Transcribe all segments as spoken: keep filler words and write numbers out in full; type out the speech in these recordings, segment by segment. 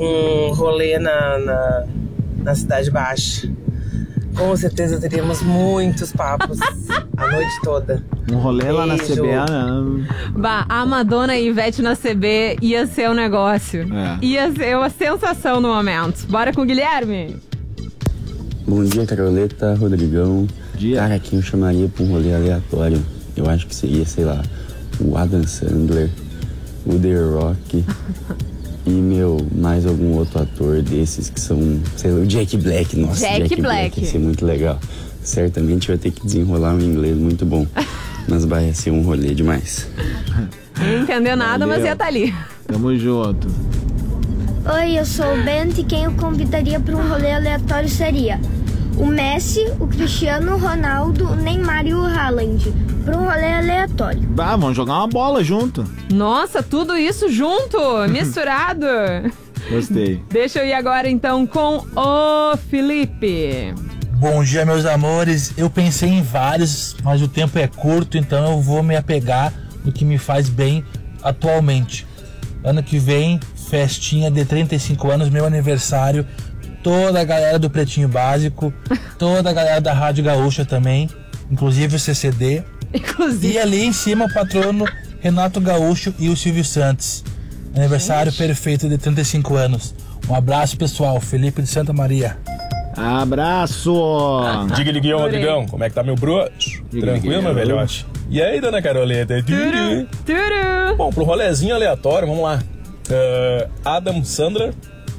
um rolê na, na, na Cidade Baixa. Com certeza teríamos muitos papos a noite toda. Um rolê Beijo. Lá na C B A, né? Bah, a Madonna e Ivete na C B ia ser um negócio. É. Ia ser uma sensação no momento. Bora com o Guilherme? Bom dia, Caroleta, Rodrigão. Dia. Cara, quem eu chamaria pra um rolê aleatório? Eu acho que seria, sei lá, o Adam Sandler, o The Rock e, meu, mais algum outro ator desses que são, sei lá, o Jack Black. Nossa, Jack Jack, Black. Black Ia ser muito legal. Certamente vai ter que desenrolar um inglês muito bom. Mas vai ser um rolê demais. Não entendeu nada, Valeu. mas ia estar ali. Tamo junto. Oi, eu sou o Bento e quem eu convidaria para um rolê aleatório seria o Messi, o Cristiano Ronaldo, o Neymar e o Haaland. Para um rolê aleatório. Ah, vamos jogar uma bola junto. Nossa, tudo isso junto, misturado. Gostei. Deixa eu ir agora então com o Felipe. Bom dia, meus amores. Eu pensei em vários, mas o tempo é curto, então eu vou me apegar no que me faz bem atualmente. Ano que vem, festinha de trinta e cinco anos, meu aniversário. Toda a galera do Pretinho Básico, toda a galera da Rádio Gaúcha também, inclusive o C C D. Inclusive. E ali em cima o patrono Renato Gaúcho e o Silvio Santos. Aniversário Gente. perfeito de trinta e cinco anos. Um abraço, pessoal. Felipe de Santa Maria. Abraço! Diga, Liguinho, Adorei. Rodrigão, como é que tá meu bruxo? Diga, Tranquilo, Liguinho. meu velhote? E aí, dona Caroleta? Turu, turu. Bom, pro rolezinho aleatório, vamos lá. Uh, Adam Sandler,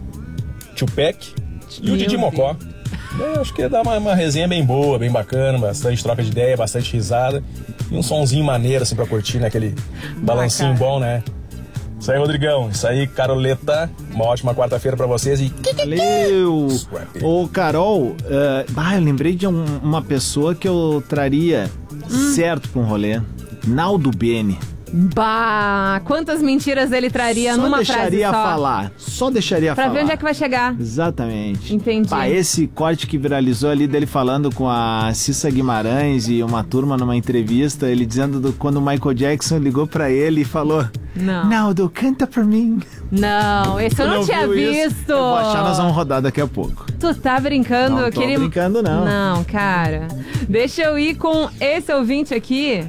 Tupac e o Meu Didi Deus. Mocó. É, acho que ia dar uma, uma resenha bem boa, bem bacana, bastante troca de ideia, bastante risada. E um sonzinho maneiro, assim, pra curtir, né? Aquele balancinho cara. bom, né? Isso aí, Rodrigão. Isso aí, Caroleta. Uma ótima quarta-feira pra vocês e... Valeu! Ô, Carol, eh, ah, eu lembrei de um- uma pessoa que eu traria certo pra um rolê. Naldo Bene. Bah, quantas mentiras ele traria Só numa deixaria frase só. falar. Só deixaria Pra falar. ver onde é que vai chegar. Exatamente. Entendi. Pá, esse corte que viralizou ali dele falando com a Cissa Guimarães e uma turma numa entrevista, ele dizendo do, quando o Michael Jackson ligou pra ele e falou: Não. Naldo, canta pra mim. Não, esse eu não, Não tinha viu isso? visto. Eu vou achar, nós vamos rodar daqui a pouco. Tu tá brincando? Não tô que ele... brincando, não. Não, cara. Deixa eu ir com esse ouvinte aqui.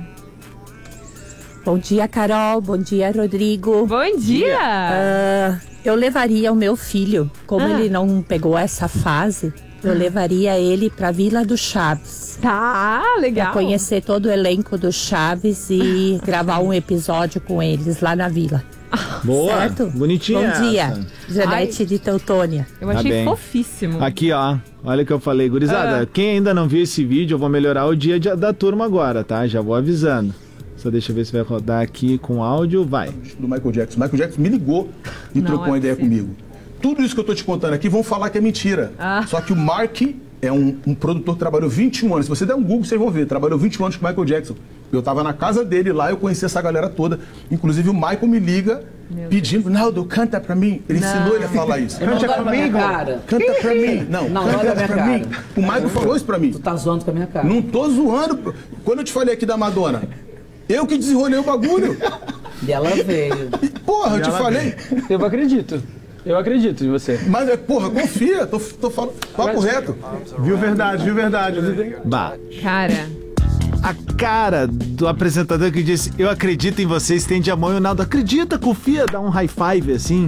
Bom dia, Carol. Bom dia, Rodrigo. Bom dia! Ah, eu levaria o meu filho, como Ah. ele não pegou essa fase, eu levaria ele pra Vila do Chaves. Tá, Pra legal. conhecer todo o elenco do Chaves e gravar um episódio com eles lá na vila. Boa, Certo? bonitinha Bom dia, essa. Janete de Teutônia. Eu Tá achei bem. fofíssimo. Aqui, ó, olha o que eu falei, gurizada. Ah. Quem ainda não viu esse vídeo, eu vou melhorar o dia de- da turma agora, tá? Já vou avisando. Só deixa eu ver se vai rodar aqui com áudio, vai. Do Michael Jackson. Michael Jackson me ligou e Não trocou é uma ideia possível. comigo. Tudo isso que eu tô te contando aqui vão falar que é mentira. Ah. Só que o Mark é um, um produtor que trabalhou vinte e um anos. Se você der um Google, vocês vão ver. Trabalhou vinte e um anos com o Michael Jackson. Eu tava na casa dele lá, eu conheci essa galera toda. Inclusive o Michael me liga Meu pedindo, Naldo, canta pra mim. Ele Não. ensinou ele a falar isso. Não Canta olha pra minha cara. Canta pra mim. Não, Não, canta olha a minha pra cara. mim. O Michael falou isso pra mim. Tu tá zoando com a minha cara. Não tô zoando. Quando eu te falei aqui da Madonna, eu que desenrolei o bagulho. E ela veio. Porra, eu te falei. Eu acredito. Eu acredito em você. Mas, é, porra, confia. Tô, tô falando papo reto. Viu verdade, viu verdade. Bah, Cara, a cara do apresentador que disse: eu acredito em você, estende a mão e o Naldo acredita, confia, dá um high five assim.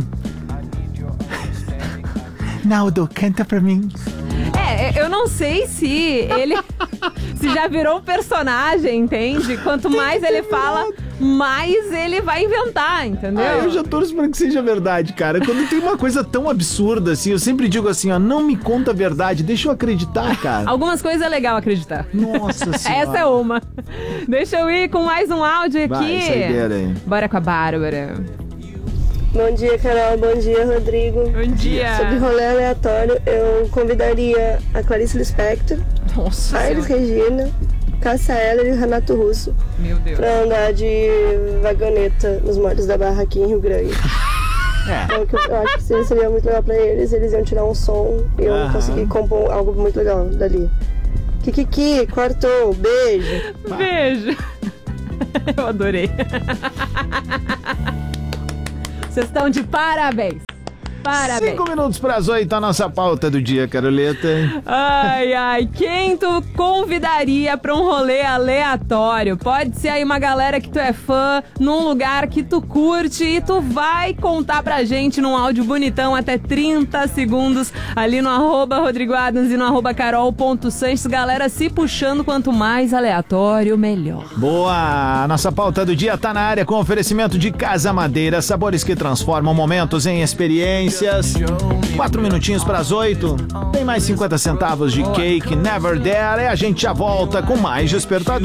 Naldo, canta pra mim. é, eu não sei se ele se já virou um personagem, entende? Quanto mais ele fala, mais ele vai inventar, entendeu? Ah, eu já torço pra que seja verdade, cara. Quando tem uma coisa tão absurda assim, eu sempre digo assim, ó, não me conta a verdade, deixa eu acreditar, cara. Algumas coisas é legal acreditar. Nossa senhora. Essa é uma. Deixa eu ir com mais um áudio aqui. Vai, saideira aí. Bora com a Bárbara. Bom dia, Carol. Bom dia, Rodrigo. Bom dia. Sobre rolê aleatório, eu convidaria a Clarice Lispector, Nossa a Elis Senhora. Regina, Cássia Eller e o Renato Russo Meu Deus. pra andar de vagoneta nos Morros da Barra aqui em Rio Grande. É. Então, que eu eu acho que seria- seria muito legal pra eles, eles iam tirar um som e eu Aham. consegui compor algo muito legal dali. Kikiki, quartou, beijo. Beijo. Eu adorei. Vocês estão de parabéns. Parabéns. Cinco minutos para as oito, a nossa pauta do dia, Caroleta. Ai, ai, quem tu convidaria pra um rolê aleatório? Pode ser aí uma galera que tu é fã, num lugar que tu curte e tu vai contar pra gente num áudio bonitão até trinta segundos ali no arroba Rodrigo Adams e no arroba carol.sanches. Galera se puxando, quanto mais aleatório, melhor. Boa! A nossa pauta do dia tá na área com oferecimento de Casa Madeira, sabores que transformam momentos em experiências. Quatro minutinhos para as oito. Tem mais cinquenta centavos de cake Never Dare e a gente já volta com mais Despertador.